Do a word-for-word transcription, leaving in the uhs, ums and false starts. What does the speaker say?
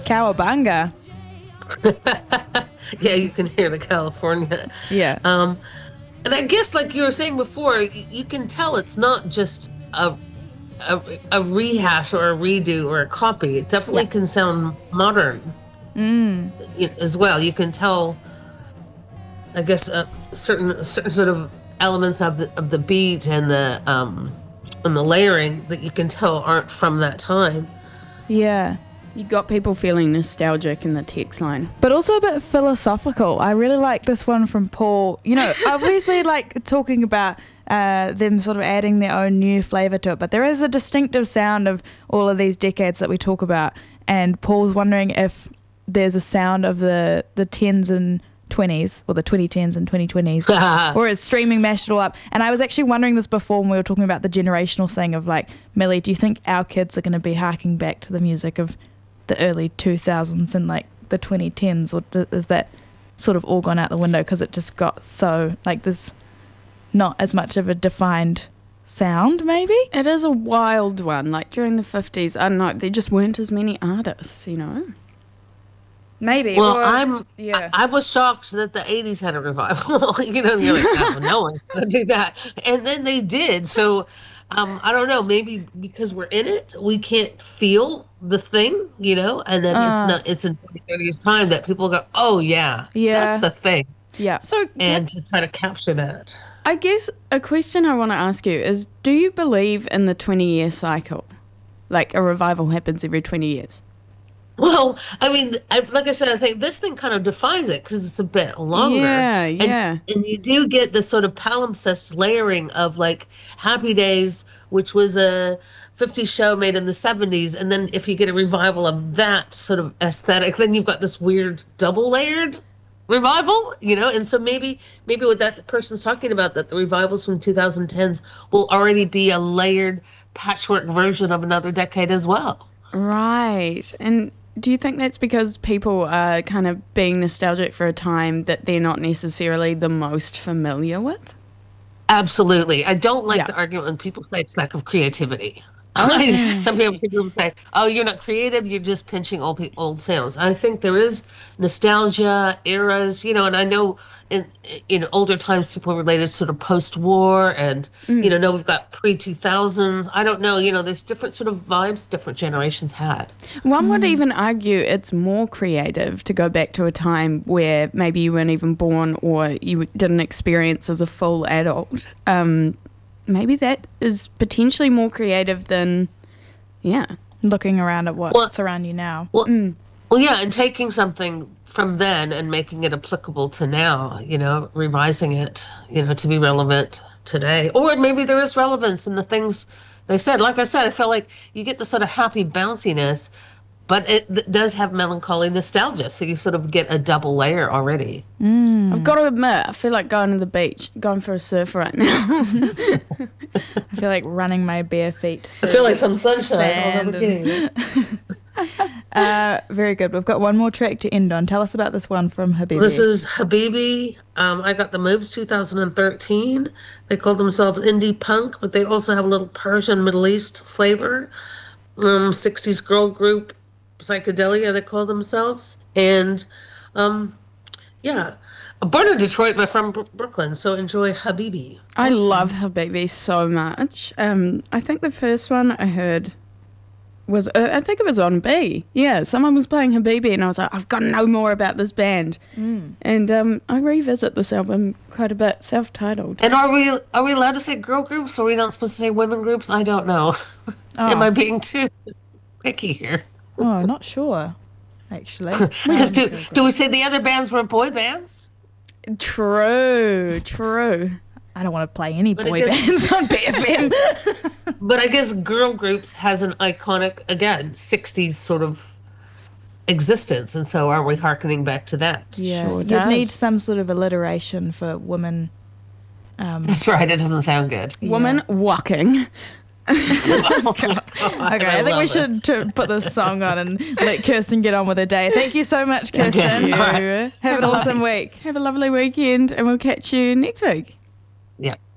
Cowabunga. Yeah, you can hear the California. Yeah. Um, and I guess, like you were saying before, you, you can tell it's not just a, a a rehash or a redo or a copy. It definitely Yeah. can sound modern Mm. as well. You can tell, I guess, uh, certain certain sort of elements of the of the beat and the um and the layering that you can tell aren't from that time. Yeah. You got people feeling nostalgic in the text line. But also a bit philosophical. I really like this one from Paul. You know, obviously like talking about uh, them sort of adding their own new flavour to it, but there is a distinctive sound of all of these decades that we talk about. And Paul's wondering if there's a sound of the, the tens and twenties, or the twenty tens and twenty twenties, or is streaming mashed it all up. And I was actually wondering this before when we were talking about the generational thing of like, Millie, do you think our kids are going to be harking back to the music of the early two thousands and like the twenty tens, or th- is that sort of all gone out the window because it just got so like there's not as much of a defined sound? Maybe It is a wild one. Like during the fifties, I don't know, there just weren't as many artists, you know? maybe Well, or, I'm yeah I, I was shocked that the eighties had a revival. You know, you're like, oh, no one's gonna do that, and then they did. So, um, I don't know. Maybe because we're in it, we can't feel the thing, you know, and then it's Uh. not. It's in twenty, thirty years time that people go, oh yeah, Yeah. that's the thing, yeah So and to try to capture that. I guess a question I want to ask you is, do you believe in the twenty-year cycle? Like a revival happens every twenty years? Well, I mean, I, like I said, I think this thing kind of defines it because it's a bit longer. Yeah, And, yeah. and you do get this sort of palimpsest layering of like Happy Days, which was a fifties show made in the seventies. And then if you get a revival of that sort of aesthetic, then you've got this weird double layered revival, you know? And so maybe, maybe what that person's talking about, that the revivals from twenty tens will already be a layered patchwork version of another decade as well. Right. And do you think that's because people are kind of being nostalgic for a time that they're not necessarily the most familiar with? Absolutely. I don't like Yeah. the argument when people say it's lack of creativity. Some people, some people say, "Oh, you're not creative. You're just pinching old pe- old sounds." I think there is nostalgia, eras, you know, and I know in in older times people related sort of post-war, and you know, now we've got pre two thousands. I don't know, you know, there's different sort of vibes different generations had. One would even argue it's more creative to go back to a time where maybe you weren't even born or you didn't experience as a full adult. Um, maybe that is potentially more creative than, yeah. looking around at what's Well- around you now. Well, well, yeah, and taking something from then and making it applicable to now, you know, revising it, you know, to be relevant today. Or maybe there is relevance in the things they said. Like I said, I feel like you get the sort of happy bounciness, but it th- does have melancholy nostalgia. So you sort of get a double layer already. I've got to admit, I feel like going to the beach, going for a surf right now. I feel like running my bare feet. I feel like some sunshine. Sand I'll never and- get it. Uh, very good. We've got one more track to end on. Tell us about this one from Habibi. This is Habibi. Um, I got the moves two thousand thirteen. They call themselves indie punk, but they also have a little Persian Middle East flavor. Um, sixties girl group, Psychedelia, they call themselves. And um, yeah, born in Detroit, but from Br- Brooklyn. So enjoy Habibi. I love Habibi so much. Um, I think the first one I heard was, uh, I think it was on B. Yeah, someone was playing Habibi and I was like, I've got to know more about this band. And um, I revisit this album quite a bit, self-titled. And are we are we allowed to say girl groups? Or are we not supposed to say women groups? I don't know. Am I being too picky here? Oh, not sure, actually. Because do do we say the other bands were boy bands? True, true. I don't want to play any But it boy gets- bands on B F M. But I guess girl groups has an iconic, again, sixties sort of existence. And so are we hearkening back to that? Yeah, Sure you'd does. need some sort of alliteration for women. That's right. It doesn't sound good. Woman walking. Oh my God, Okay, I, think we love it. should tr- put this song on and let Kirsten get on with her day. Thank you so much, Kirsten. you. Have an awesome week. Have a lovely weekend and we'll catch you next week. Yeah.